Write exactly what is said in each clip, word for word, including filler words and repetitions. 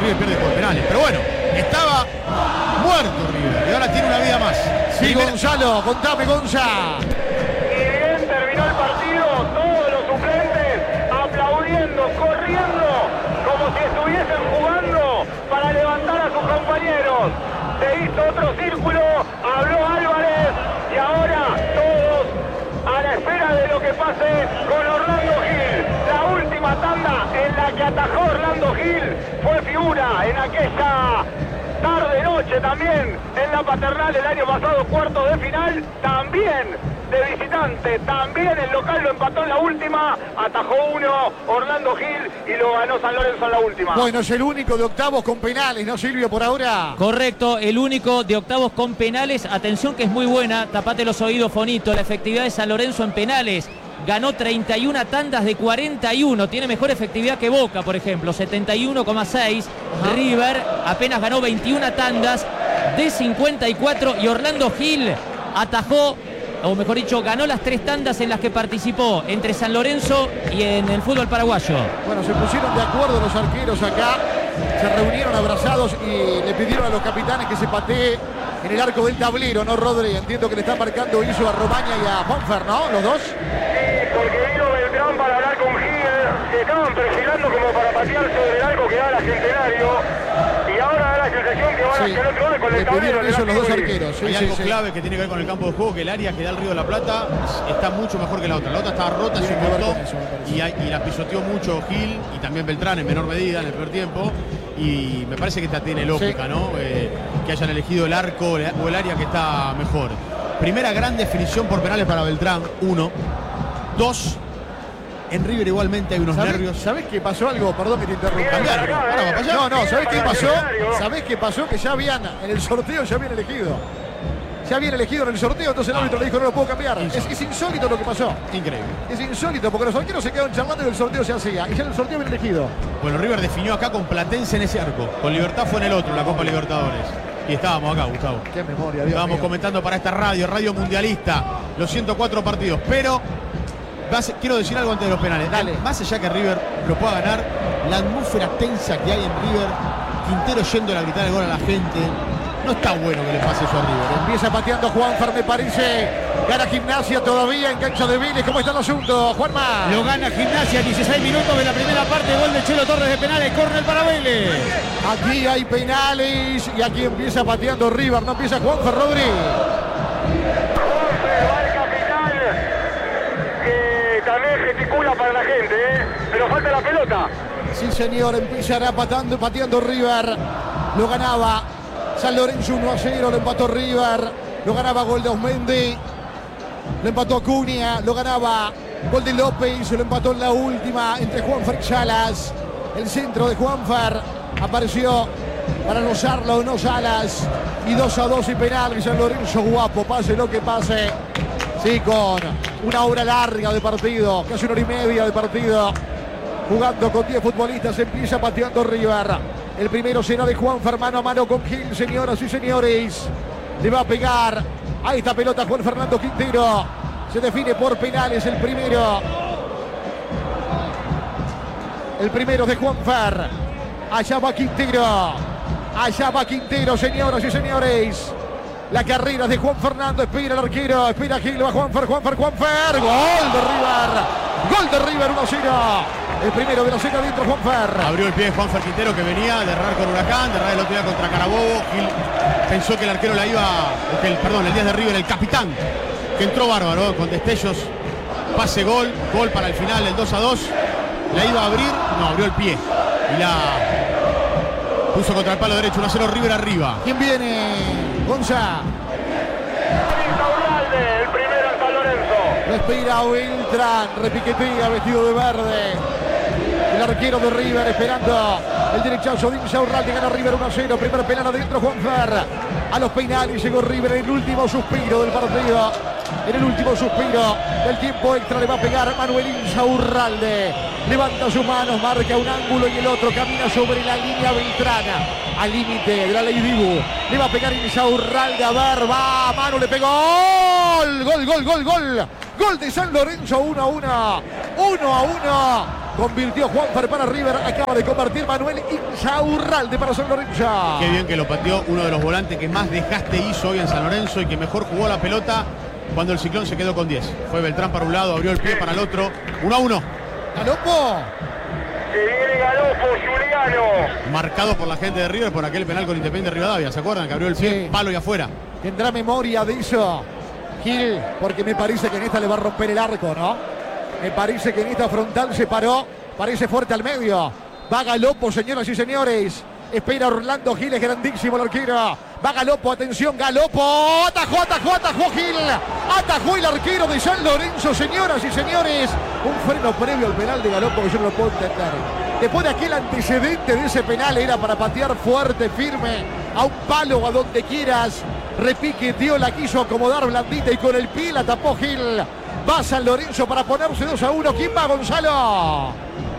River pierde por penales. Pero bueno, estaba muerto River y ahora tiene una vida más. Sí, Primer... Gonzalo, contame, Gonza. Y bien terminó el partido, todos los suplentes aplaudiendo, corriendo, como si estuviesen jugando para levantar a sus compañeros. Se hizo otro círculo, habló Álvarez y ahora todos a la espera de lo que pase con Orlando Gil. La última tanda en la que atajó Orlando Gil fue figura en aquella tarde-noche también en la Paternal el año pasado, cuarto de final, también de visitante, también el local lo empató en la última, atajó uno Orlando Gil y lo ganó San Lorenzo en la última. Bueno, es el único de octavos con penales, ¿no, Silvio, por ahora? Correcto, el único de octavos con penales. Atención que es muy buena, tapate los oídos, Fonito, la efectividad de San Lorenzo en penales. Ganó treinta y una tandas de cuarenta y uno, tiene mejor efectividad que Boca, por ejemplo, setenta y uno coma seis. River apenas ganó veintiuna tandas de cincuenta y cuatro y Orlando Gil atajó, o mejor dicho, ganó las tres tandas en las que participó entre San Lorenzo y en el fútbol paraguayo. Bueno, se pusieron de acuerdo los arqueros acá, se reunieron abrazados y le pidieron a los capitanes que se patee en el arco del tablero, ¿no, Rodri? Entiendo que le está marcando eso a Romaña y a Juanfer, ¿no? Los dos. Sí, porque vino Beltrán para hablar con Gil, que estaban perfilando como para patear sobre el arco que da la Centenario, y ahora da la sensación que van Sí, hacia el otro lado con le el tablero. pidieron eso los dos arqueros. Sí, Hay sí, algo sí. clave que tiene que ver con el campo de juego, que el área que da el Río de la Plata está mucho mejor que la otra. La otra estaba rota, Tiene se que ver cortó con eso, me parece. y, hay- y la pisoteó mucho Gil y también Beltrán en menor medida en el primer tiempo. Y me parece que esta tiene lógica, Sí. ¿no? Eh, que hayan elegido el arco o el área que está mejor. Primera gran definición por penales para Beltrán, uno. Dos, en River igualmente hay unos ¿Sabés, nervios. ¿Sabés qué pasó algo? Perdón que te interrumpa. Cambiaron. Acá, Ahora va para allá. No, no, ¿sabés qué Para pasó? Centenario. ¿Sabés qué pasó? Que ya habían, en el sorteo ya habían elegido. Ya habían elegido en el sorteo, entonces el árbitro le dijo no lo puedo cambiar. Es, es insólito lo que pasó. Increíble. Es insólito porque los arqueros se quedaron charlando y el sorteo se hacía. Y ya en el sorteo habían elegido. Bueno, River definió acá con Platense en ese arco. Con Libertad fue en el otro, en la Copa Libertadores. Y estábamos acá, Gustavo. Qué memoria, Dios Estábamos mío. comentando para esta radio, Radio Mundialista, los ciento cuatro partidos. Pero vas- quiero decir algo antes de los penales. Dale. Más allá que River lo pueda ganar, la atmósfera tensa que hay en River, Quintero yendo a gritar el gol a la gente, no está bueno que le pase eso a River, ¿eh? Empieza pateando Juanfer, me parece. Gana Gimnasia todavía en cancha de Vélez. ¿Cómo está el asunto, Juanma? Lo gana Gimnasia, dieciséis minutos de la primera parte, gol de Chelo Torres de penales, córner para Vélez. Aquí hay penales y aquí empieza pateando River. No empieza Juanfer, Rodri. Jorge va el capital, que también gesticula para la gente, ¿eh? Pero falta la pelota. Sí, señor, empezará patando, pateando River. Lo ganaba San Lorenzo uno a cero, lo empató River. Lo ganaba gol de Osmendi. Lo empató Acuña, lo ganaba gol de López, lo empató en la última entre Juanfer y Salas. El centro de Juanfer apareció para rozarlo o no Salas. Y dos a dos y penal. Y San Lorenzo guapo, pase lo que pase. Sí, con una hora larga de partido, casi una hora y media de partido. Jugando con diez futbolistas, empieza pateando River. El primero será de Juanfer, mano a mano con Gil, señoras y señores. Le va a pegar a esta pelota Juan Fernando Quintero. Se define por penales el primero. El primero de Juanfer. Allá va Quintero. Allá va Quintero, señoras y señores. La carrera de Juan Fernando. Espera el arquero. Espera Gil. Va Juanfer, Juanfer, Juanfer. Gol de River. Gol de River, uno a cero. El primero de la cena dentro, Juanfer. Abrió el pie de Juanfer Quintero, que venía de errar con Huracán, de errar el otro día contra Carabobo. Gil pensó que el arquero la iba, que el, perdón, el diez de River, el capitán, que entró bárbaro, con destellos, pase gol, gol para el final, el dos a dos. La iba a abrir, no, abrió el pie. Y la puso contra el palo derecho, uno a cero, River arriba. ¿Quién viene? Gonza. Insaurralde, el primero en San Lorenzo. Respira Beltrán, repiquetea vestido de verde. El arquero de River esperando el derechazo de Insaurralde. Gana River uno a cero. Primer penal adentro, Juanfer. A los penales llegó River en el último suspiro del partido. En el último suspiro del tiempo extra le va a pegar Manuel Insaurralde. Levanta sus manos, marca un ángulo y el otro camina sobre la línea Beltrana. Al límite de la ley Dibu. Le va a pegar Insaurralde. A ver, va, mano, le pegó. Gol, gol, gol, gol, gol. Gol de San Lorenzo, uno a uno. uno a uno. Convirtió Juanfer para River. Acaba de convertir Manuel Insaurralde para San Lorenzo. Qué bien que lo pateó uno de los volantes que más desgaste hizo hoy en San Lorenzo y que mejor jugó la pelota cuando el Ciclón se quedó con diez. Fue Beltrán para un lado, abrió el pie para el otro. uno a uno. Galopo. Se viene Galopo, Juliano. Marcado por la gente de River por aquel penal con Independiente Rivadavia. ¿Se acuerdan? Que abrió el pie, Sí. palo y afuera. Tendrá memoria de eso Gil, porque me parece que en esta le va a romper el arco, ¿no? Me parece que en esta frontal se paró. Parece fuerte al medio. Va Galopo, señoras y señores. Espera Orlando Gil, es grandísimo el arquero. Va Galopo, atención, Galopo. Atajó, atajó, atajó Gil. Atajó el arquero de San Lorenzo, señoras y señores. Un freno previo al penal de Galopo que yo no lo puedo entender. Después de aquel antecedente de ese penal era para patear fuerte, firme, a un palo o a donde quieras. Repiqueteó, la quiso acomodar blandita y con el pie la tapó Gil. Va San Lorenzo para ponerse dos a uno. ¿Quién va, Gonzalo?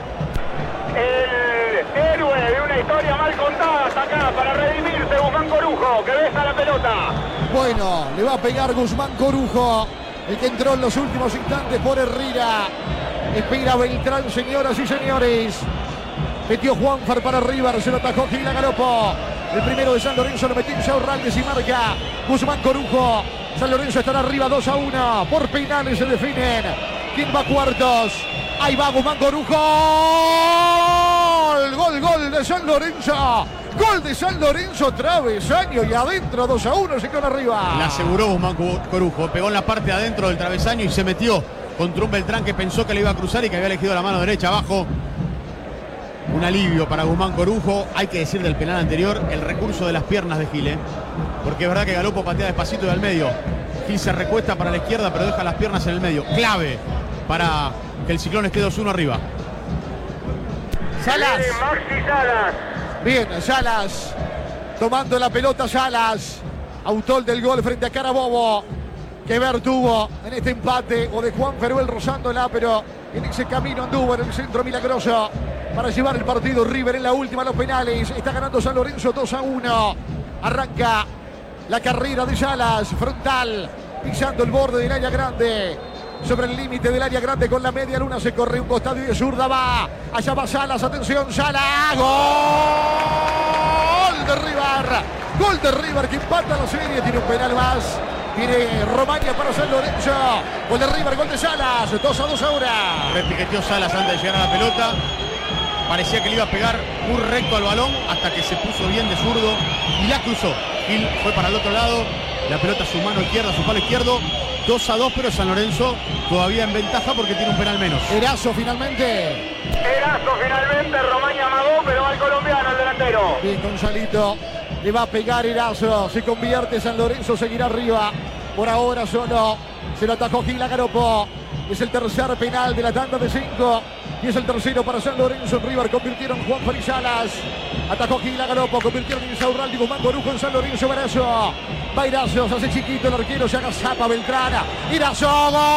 El héroe de una historia mal contada hasta acá para redimirse, Guzmán Corujo, que besa la pelota. Bueno, le va a pegar Guzmán Corujo, el que entró en los últimos instantes por Herrera. Espera Beltrán, señoras y señores. Metió Juanfer para River, se lo atajó Gil a Galopo. El primero de San Lorenzo lo metió Insaurralde y marca Guzmán Corujo. San Lorenzo estará arriba dos a uno. Por penales se definen. ¿Quién va a cuartos? Ahí va Guzmán Corujo. Gol, gol, gol de San Lorenzo. Gol de San Lorenzo, travesaño y adentro dos a uno, se quedó arriba. La aseguró Guzmán Corujo. Pegó en la parte de adentro del travesaño y se metió contra un Beltrán que pensó que le iba a cruzar y que había elegido la mano derecha abajo. Un alivio para Guzmán Corujo. Hay que decir del penal anterior el recurso de las piernas de Gil, ¿eh? Porque es verdad que Galopo patea despacito y al medio. Gil se recuesta para la izquierda pero deja las piernas en el medio. Clave para que el Ciclón esté dos uno arriba. Salas. Viene Maxi Salas. Bien, Salas. Tomando la pelota Salas. Autor del gol frente a Carabobo. Que ver tuvo en este empate. O de Juan Feruel rozándola, pero en ese camino anduvo en el centro milagroso para llevar el partido. River en la última, los penales. Está ganando San Lorenzo dos a uno. Arranca la carrera de Salas. Frontal. Pisando el borde del área grande. Sobre el límite del área grande con la media luna se corre un costado y de zurda va. Allá va Salas, atención, Salas. ¡Gol de River! Gol de River que empata la serie, tiene un penal más. Tiene Romaña para San Lorenzo. Gol de River, gol de Salas, dos a dos ahora. Repiqueteó Salas antes de llegar a la pelota. Parecía que le iba a pegar muy recto al balón hasta que se puso bien de zurdo y la cruzó. Gil fue para el otro lado. La pelota a su mano izquierda, a su palo izquierdo. dos a dos, pero San Lorenzo todavía en ventaja porque tiene un penal menos. Erazo finalmente. Erazo finalmente, Romaña amagó, pero va el colombiano, el delantero. Bien, Gonzalito. Le va a pegar Erazo. Se convierte San Lorenzo, seguirá arriba. Por ahora solo. Se lo atajó Gil a Galopo. Es el tercer penal de la tanda de cinco. Y es el tercero para San Lorenzo. En River convirtieron Juan Salas. Atajó Gil a Galopo. Convirtieron en Insaurralde y Guzmán Corujo en San Lorenzo. Erazo. Va Erazo. Se hace chiquito el arquero. Se haga zapa Beltrán. Erazo.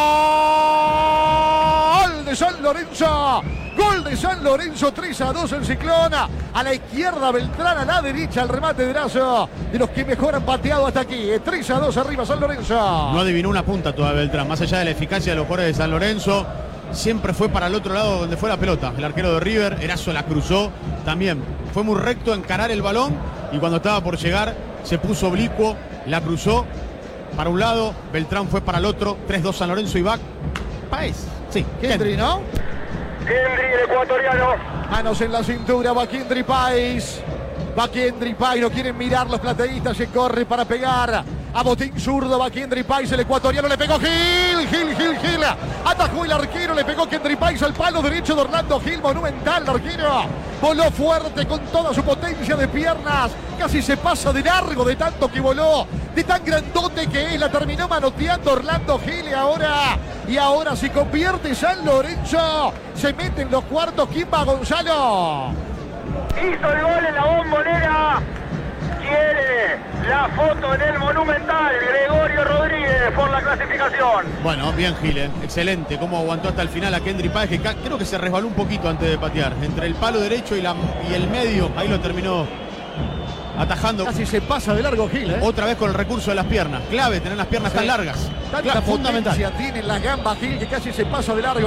Gol de San Lorenzo. Gol de San Lorenzo. tres a dos el Ciclón. A la izquierda Beltrán. A la derecha el remate de Erazo. De los que mejor han pateado hasta aquí. tres a dos arriba San Lorenzo. No adivinó una punta todavía Beltrán. Más allá de la eficacia de los jugadores de San Lorenzo. Siempre fue para el otro lado donde fue la pelota. El arquero de River, Erazo la cruzó. También fue muy recto a encarar el balón. Y cuando estaba por llegar, se puso oblicuo. La cruzó para un lado. Beltrán fue para el otro. tres dos San Lorenzo y back. Paez. Sí, Kendry, ¿no? Kendry, el ecuatoriano. Manos en la cintura. Va Kendry Páez. Va Kendry Páez. No quieren mirar los plateístas. Se corre para pegar. A botín zurdo va Kendry Páez, el ecuatoriano, le pegó Gil, Gil, Gil, Gil. Atajó el arquero, le pegó Kendry Páez al palo derecho de Orlando Gil, monumental el arquero. Voló fuerte con toda su potencia de piernas. Casi se pasa de largo de tanto que voló. De tan grandote que es, la terminó manoteando Orlando Gil y ahora, y ahora se convierte San Lorenzo. Se mete en los cuartos. ¿Quién va, Gonzalo? Hizo el gol en la Bombonera. Quiere la foto en el Monumental, Gregorio Rodríguez por la clasificación. Bueno, bien Gil, ¿eh? Excelente. Cómo aguantó hasta el final a Kendry Páez, que creo que se resbaló un poquito antes de patear. Entre el palo derecho y, la, y el medio, ahí lo terminó atajando. Casi se pasa de largo Gil, ¿eh? Otra vez con el recurso de las piernas. Clave tener las piernas Sí. tan largas. Tanta Clave, potencia fundamental. tiene las gambas Gil que casi se pasa de largo.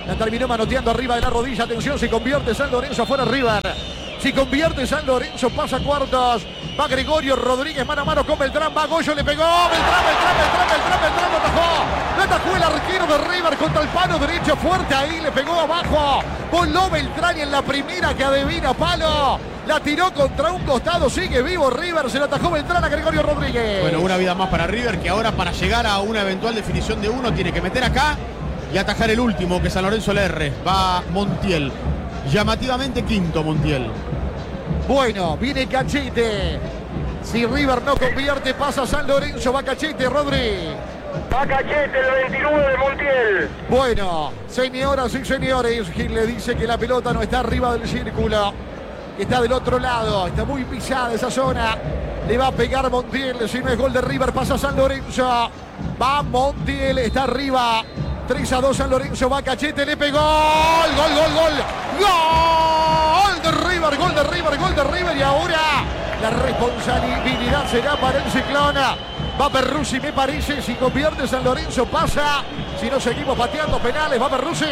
La terminó manoteando arriba de la rodilla. Atención, si convierte San Lorenzo afuera River. Si convierte San Lorenzo pasa a cuartos. Va Gregorio Rodríguez mano a mano con Beltrán. Va Goyo, le pegó. Beltrán, Beltrán, Beltrán, Beltrán, Beltrán lo atajó. Lo atajó el arquero de River contra el palo derecho fuerte. Ahí le pegó abajo. Voló Beltrán y en la primera que adivina palo. La tiró contra un costado. Sigue vivo River. Se lo atajó Beltrán a Gregorio Rodríguez. Bueno, una vida más para River, que ahora para llegar a una eventual definición de uno tiene que meter acá y atajar el último, que San Lorenzo le erre. Va Montiel. Llamativamente quinto Montiel. Bueno, viene Cachete. Si River no convierte, pasa San Lorenzo. Va Cachete, Rodri. Va Cachete, el veintinueve de Montiel. Bueno, señoras y señores, Gil le dice que la pelota no está arriba del círculo, que está del otro lado. Está muy pisada esa zona. Le va a pegar Montiel. Si no es gol de River, pasa San Lorenzo. Va Montiel, está arriba. tres a dos San Lorenzo, va Cachete, le pegó. Gol, gol, gol, gol. Gol de River, gol de River, gol de River. Y ahora la responsabilidad será para el Ciclona. Va Perruzzi, me parece. Si convierte San Lorenzo, pasa. Si no, seguimos pateando penales. Va Perruzzi.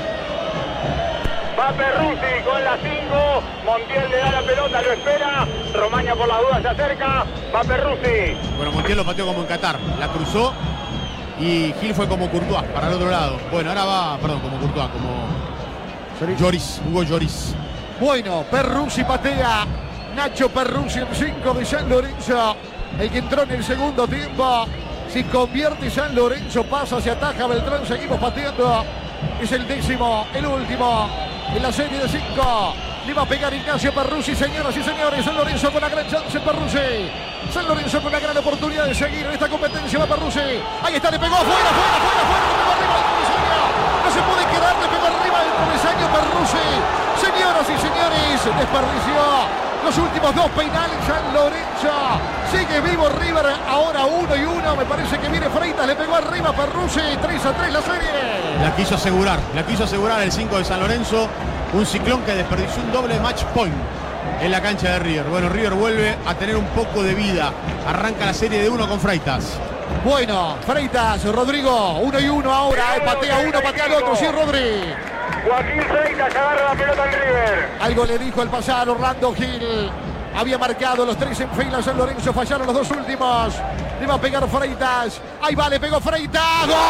Va Perruzzi con la cinco. Montiel le da la pelota, lo espera. Romaña por las dudas se acerca. Va Perruzzi. Bueno, Montiel lo pateó como en Qatar. La cruzó y Gil fue como Courtois para el otro lado. Bueno, ahora va, perdón, como Courtois, como Lloris, Hugo Lloris. Bueno, Perruzzi patea. Nacho Perruzzi, el cinco de San Lorenzo. El que entró en el segundo tiempo. Si convierte San Lorenzo, pasa, se ataja Beltrán. Seguimos pateando. Es el décimo, el último en la serie de cinco. Le va a pegar Ignacio Perruzzi, señoras y señores. San Lorenzo con la gran chance, Perruzzi. San Lorenzo con la gran oportunidad de seguir en esta competencia. Va Perruzzi. Ahí está, le pegó afuera, afuera, afuera, afuera. Le pegó arriba del travesaño. No se puede quedar, le pegó arriba del travesaño Perruzzi. Señoras y señores, desperdició los últimos dos penales San Lorenzo. Sigue vivo River, ahora uno y uno. Me parece que viene Freitas, le pegó arriba Perruzzi. tres a tres la serie. La quiso asegurar, la quiso asegurar el cinco de San Lorenzo. Un Ciclón que desperdició un doble match point en la cancha de River. Bueno, River vuelve a tener un poco de vida. Arranca la serie de uno con Freitas. Bueno, Freitas, Rodrigo, uno y uno ahora. Eh, patea uno, patea el otro, sí, Rodri. Joaquín Freitas agarra la pelota en River. Algo le dijo el pasar Orlando Gil. Había marcado los tres en fila. San Lorenzo fallaron los dos últimos. Le va a pegar Freitas. Ahí va, le pegó Freitas. ¡Gol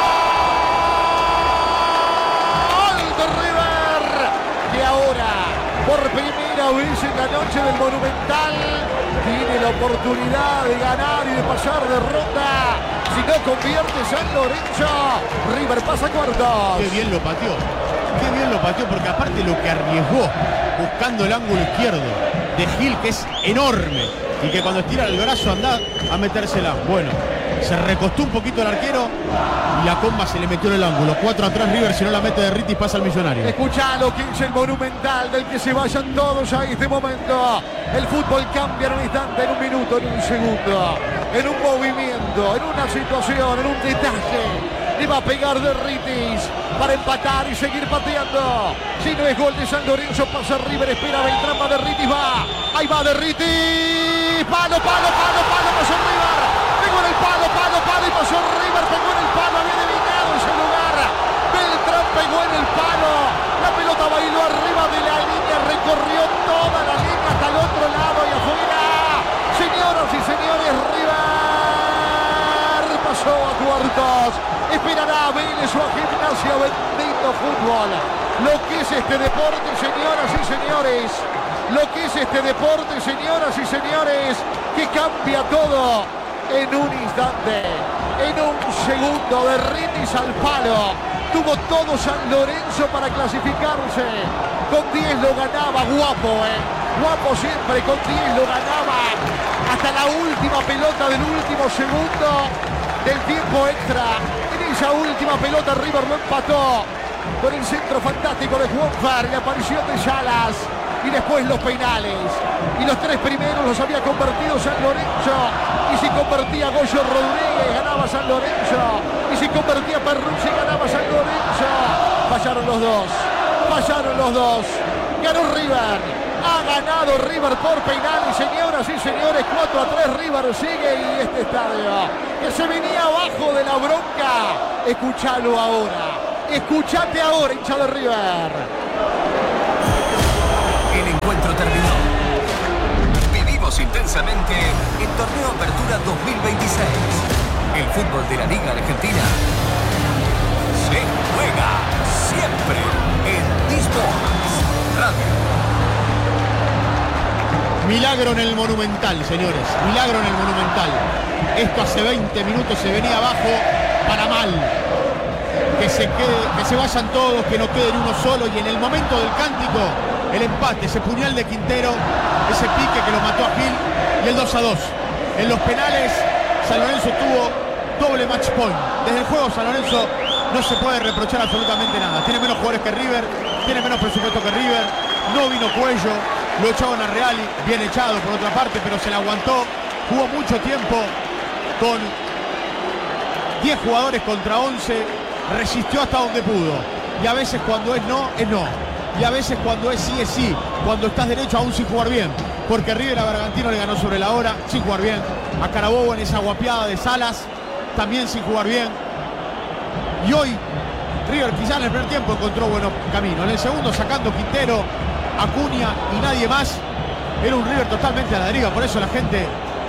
de River! Que ahora, por primera vez en la noche del Monumental, tiene la oportunidad de ganar y de pasar de ronda. Si no convierte San Lorenzo, River pasa cuartos. Qué bien lo pateó. Qué bien lo pateó, porque aparte lo que arriesgó buscando el ángulo izquierdo de Gil, que es enorme, y que cuando estira el brazo anda a metérsela. Bueno, se recostó un poquito el arquero y la comba se le metió en el ángulo. cuatro a tres River, si no la mete de Ritis pasa al Millonario. Escuchá lo que es el Monumental, del que se vayan todos a este momento. El fútbol cambia en un instante, en un minuto, en un segundo, en un movimiento, en una situación, en un detalle. Le va a pegar de Ritis para empatar y seguir pateando. Si no es gol de San Lorenzo, pasa River, espera Beltrán, va de Ritis, va. Ahí va de Ritis. Palo, palo, palo, palo, pasó River. Pegó en el palo, palo, palo y pasó River. Pegó en el palo, había adivinado ese lugar. Beltrán pegó en el palo. La pelota bailó arriba de la línea, recorrió toda la línea hasta el otro lado y afuera. Señoras y señores, River pasó a cuartos. Esperará a Vélez o a Gimnasia. Bendito fútbol. Lo que es este deporte, señoras y señores. Lo que es este deporte, señoras y señores, que cambia todo en un instante, en un segundo. De Ritis al palo. Tuvo todo San Lorenzo para clasificarse. Con diez lo ganaba, guapo, eh. Guapo siempre, con diez lo ganaba. Hasta la última pelota del último segundo del tiempo extra. En esa última pelota River lo empató con el centro fantástico de Juanfar y la aparición de Salas. Y después los penales. Y los tres primeros los había convertido San Lorenzo. Y si convertía Goyo Rodríguez, ganaba San Lorenzo. Y si convertía Perruzzi, ganaba San Lorenzo. Fallaron los dos. Fallaron los dos. Ganó River. Ha ganado River por penales, señoras y señores. cuatro a tres River sigue. Y este estadio, que se venía abajo de la bronca, escuchalo ahora. Escuchate ahora, hincha de River. El encuentro terminó. Vivimos intensamente el Torneo Apertura dos mil veintiséis. El fútbol de la Liga Argentina se juega siempre en Disports Radio. Milagro en el Monumental, señores. Milagro en el Monumental. Esto hace veinte minutos se venía abajo para mal. Que se, quede, que se vayan todos, que no quede uno solo. Y en el momento del cántico, el empate, ese puñal de Quintero, ese pique que lo mató a Gil y el dos a dos. En los penales, San Lorenzo tuvo doble match point. Desde el juego San Lorenzo no se puede reprochar absolutamente nada. Tiene menos jugadores que River, tiene menos presupuesto que River. No vino Cuello, lo echaron a Reali, bien echado por otra parte, pero se la aguantó. Jugó mucho tiempo con diez jugadores contra once, resistió hasta donde pudo. Y a veces cuando es no, es no. Y a veces cuando es sí, es sí. Cuando estás derecho aún sin jugar bien. Porque River a Bergantino le ganó sobre la hora, sin jugar bien. A Carabobo en esa guapiada de Salas, también sin jugar bien. Y hoy River quizás en el primer tiempo encontró buenos caminos. En el segundo, sacando Quintero, Acuña y nadie más, era un River totalmente a la deriva. Por eso la gente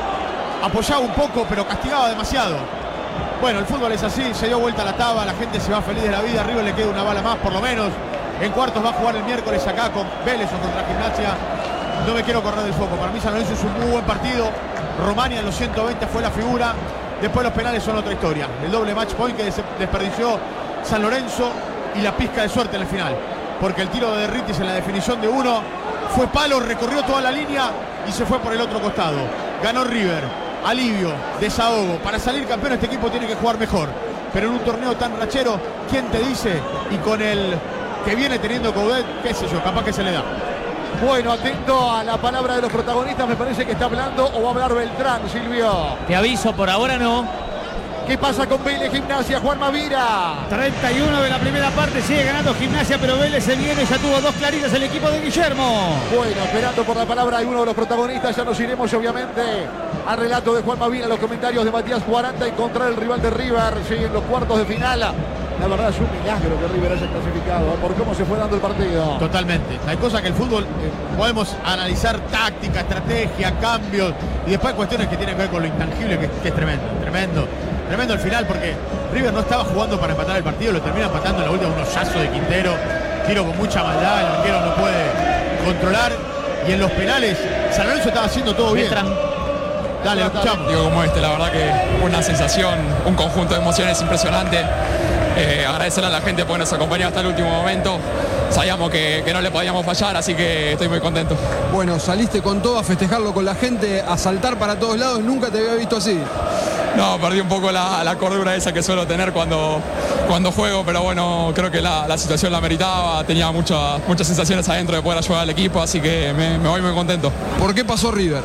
apoyaba un poco, pero castigaba demasiado. Bueno, el fútbol es así, se dio vuelta la taba, la gente se va feliz de la vida. A River le queda una bala más, por lo menos. En cuartos va a jugar el miércoles acá con Vélez o contra Gimnasia. No me quiero correr del foco. Para mí San Lorenzo es un muy buen partido. Romania en los ciento veinte fue la figura. Después los penales son otra historia. El doble match point que desperdició San Lorenzo y la pizca de suerte en el final. Porque el tiro de Derritis en la definición de uno fue palo, recorrió toda la línea y se fue por el otro costado. Ganó River. Alivio, desahogo. Para salir campeón este equipo tiene que jugar mejor. Pero en un torneo tan rachero, ¿quién te dice? Y con el que viene teniendo Coudet, qué sé yo, capaz que se le da. Bueno, atento a la palabra de los protagonistas. Me parece que está hablando o va a hablar Beltrán, Silvio. Te aviso, por ahora no. ¿Qué pasa con Vélez Gimnasia, Juan Mavira? treinta y uno de la primera parte, sigue ganando Gimnasia, pero Vélez se viene, ya tuvo dos claritas el equipo de Guillermo. Bueno, esperando por la palabra de uno de los protagonistas, ya nos iremos obviamente al relato de Juan Mavira, los comentarios de Matías Cuaranta y contra el rival de River, sí, en los cuartos de final. La verdad es un milagro que River haya clasificado, ¿eh? Por cómo se fue dando el partido. Totalmente. Hay cosas que el fútbol eh, podemos analizar, táctica, estrategia, cambios, y después cuestiones que tienen que ver con lo intangible, que, que es tremendo, tremendo. Tremendo el final porque River no estaba jugando para empatar el partido, lo termina empatando en la última, un hoyazo de Quintero, tiro con mucha maldad, el arquero no puede controlar. Y en los penales, San Lorenzo estaba haciendo todo bien. Beltrán. Dale, lo escuchamos. Digo, como este, la verdad que una sensación, un conjunto de emociones impresionante. Eh, agradecerle a la gente por nos acompañar hasta el último momento. Sabíamos que, que no le podíamos fallar, así que estoy muy contento. Bueno, saliste con todo a festejarlo con la gente, a saltar para todos lados, nunca te había visto así. No, perdí un poco la, la cordura esa que suelo tener cuando, cuando juego, pero bueno, creo que la, la situación la meritaba, tenía mucha, muchas sensaciones adentro de poder ayudar al equipo, así que me, me voy muy contento. ¿Por qué pasó River?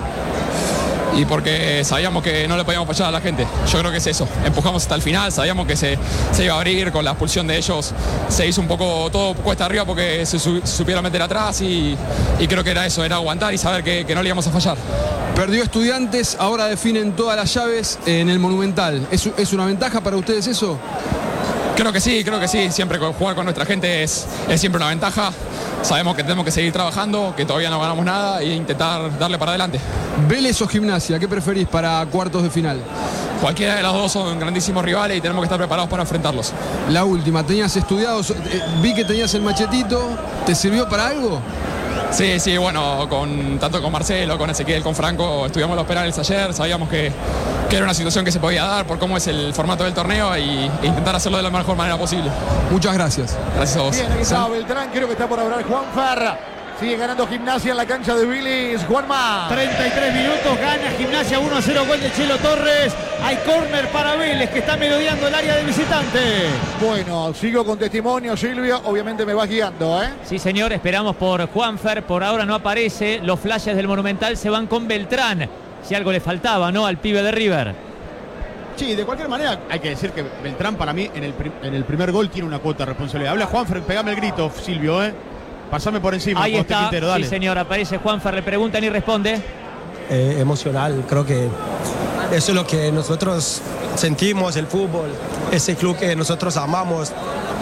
Y porque sabíamos que no le podíamos fallar a la gente. Yo creo que es eso. Empujamos hasta el final, sabíamos que se, se iba a abrir con la expulsión de ellos. Se hizo un poco todo cuesta arriba porque se, su, se supieron meter atrás y, y creo que era eso, era aguantar y saber que, que no le íbamos a fallar. Perdió Estudiantes, ahora definen todas las llaves en el Monumental. ¿Es, es una ventaja para ustedes eso? Creo que sí, creo que sí. Siempre jugar con nuestra gente es, es siempre una ventaja. Sabemos que tenemos que seguir trabajando, que todavía no ganamos nada e intentar darle para adelante. ¿Vélez o Gimnasia? ¿Qué preferís para cuartos de final? Cualquiera de los dos son grandísimos rivales y tenemos que estar preparados para enfrentarlos. La última, tenías estudiados, eh, vi que tenías el machetito, ¿te sirvió para algo? Sí, sí, bueno, con, tanto con Marcelo, con Ezequiel, con Franco, estudiamos los penales ayer, sabíamos que, que era una situación que se podía dar por cómo es el formato del torneo y, e intentar hacerlo de la mejor manera posible. Muchas gracias. Gracias a vos. Bien, ahí está Beltrán, creo que está por hablar Juanfer. Sigue ganando Gimnasia en la cancha de Vélez, Juanma. treinta y tres minutos, gana Gimnasia uno a cero, gol de Chelo Torres. Hay córner para Vélez que está merodeando el área de visitante. Bueno, sigo con testimonio, Silvio. Obviamente me vas guiando, ¿eh? Sí, señor, esperamos por Juanfer. Por ahora no aparece. Los flashes del Monumental se van con Beltrán. Si algo le faltaba, ¿no? Al pibe de River. Sí, de cualquier manera hay que decir que Beltrán para mí en el, en el primer gol tiene una cuota de responsabilidad. Habla Juanfer, pegame el grito, Silvio, ¿eh? Pasame por encima. Ahí está, Quintero, dale. Sí, señor, aparece Juanfer, le preguntan y responde. Eh, emocional, creo que eso es lo que nosotros sentimos, el fútbol, ese club que nosotros amamos.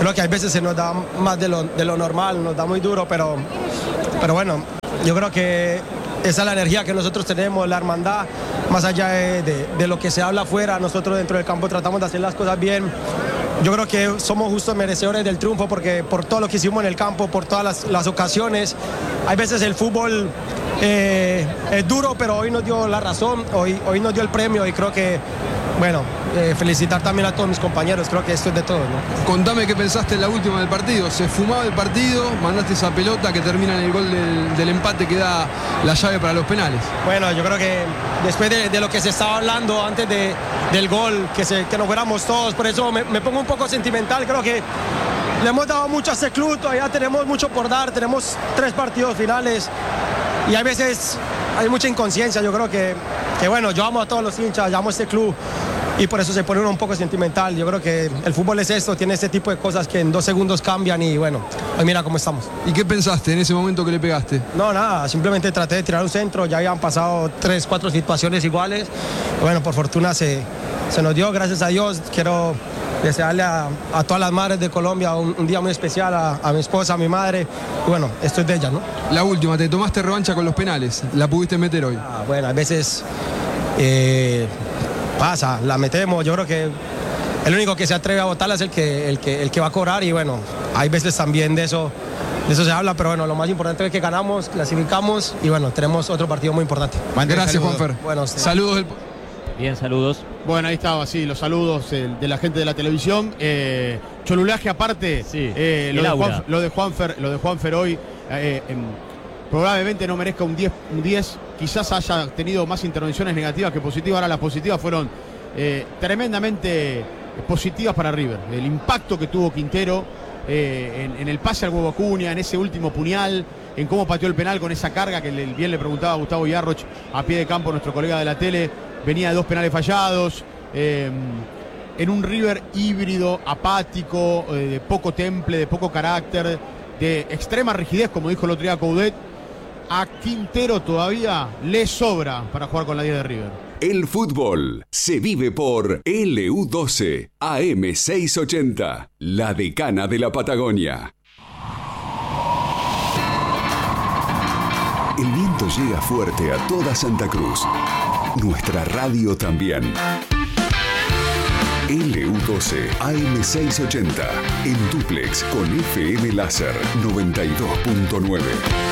creo que a veces se nos da más de lo, de lo normal, nos da muy duro, pero, pero bueno, yo creo que esa es la energía que nosotros tenemos, la hermandad, más allá de, de, de lo que se habla afuera, nosotros dentro del campo tratamos de hacer las cosas bien. Yo creo que somos justos merecedores del triunfo porque por todo lo que hicimos en el campo, por todas las, las ocasiones. Hay veces el fútbol eh, es duro, pero hoy nos dio la razón, hoy, hoy nos dio el premio y creo que, bueno, eh, felicitar también a todos mis compañeros, creo que esto es de todos, ¿no? Contame qué pensaste en la última del partido. Se fumaba el partido, mandaste esa pelota que termina en el gol del, del empate que da la llave para los penales. Bueno, yo creo que después de, de lo que se estaba hablando antes de, del gol, que, se, que nos fuéramos todos, por eso me, me pongo un poco sentimental, creo que le hemos dado mucho a este club, todavía tenemos mucho por dar, tenemos tres partidos finales y a veces hay mucha inconsciencia, yo creo que, que bueno, yo amo a todos los hinchas, yo amo a este club y por eso se pone uno un poco sentimental. Yo creo que el fútbol es esto, tiene este tipo de cosas que en dos segundos cambian y bueno, hoy mira cómo estamos. ¿Y qué pensaste en ese momento que le pegaste? No, nada, simplemente traté de tirar un centro, ya habían pasado tres, cuatro situaciones iguales, bueno, por fortuna se, se nos dio, gracias a Dios. Quiero desearle a, a todas las madres de Colombia un, un día muy especial, a, a mi esposa, a mi madre, y bueno, esto es de ella, ¿no? La última, te tomaste revancha con los penales, la pudiste meter hoy. Ah, bueno, a veces eh, pasa, la metemos, yo creo que el único que se atreve a botarla es el que, el que, el que va a cobrar y bueno, hay veces también de eso, de eso se habla, pero bueno, lo más importante es que ganamos, clasificamos y bueno, tenemos otro partido muy importante. Gracias, Juanfer. Bueno, saludos del... Bien, saludos. Bueno, ahí estaba, sí, los saludos eh, de la gente de la televisión. Eh, Cholulaje aparte, sí, eh, lo, de Juan, lo de Juanfer, lo de Juanfer hoy, eh, eh, probablemente no merezca un diez, un diez, quizás haya tenido más intervenciones negativas que positivas. Ahora las positivas fueron eh, tremendamente positivas para River. El impacto que tuvo Quintero eh, en, en el pase al huevo Acuña, en ese último puñal, en cómo pateó el penal con esa carga que le, bien le preguntaba a Gustavo Yarroch a pie de campo, nuestro colega de la tele. Venía de dos penales fallados, eh, en un River híbrido, apático, eh, de poco temple, de poco carácter, de extrema rigidez, como dijo el otro día Coudet. A Quintero todavía le sobra para jugar con la diez de River. El fútbol se vive por L U doce A M seiscientos ochenta, la decana de la Patagonia. El viento llega fuerte a toda Santa Cruz. Nuestra radio también. L U doce A M seiscientos ochenta, en dúplex con F M Láser noventa y dos punto nueve.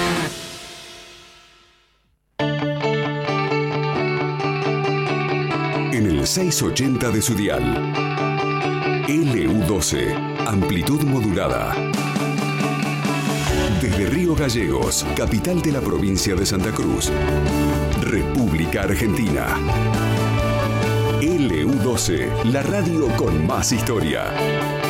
En el seiscientos ochenta de su dial. L U doce, amplitud modulada. Desde Río Gallegos, capital de la provincia de Santa Cruz, República Argentina. L U doce, la radio con más historia.